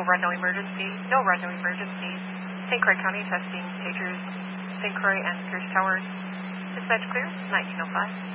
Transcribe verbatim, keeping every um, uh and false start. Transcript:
No red, no emergency. No red, no emergency. Saint Croix County testing pagers Saint Croix and Pierce Towers. Dispatch clear, nineteen oh five.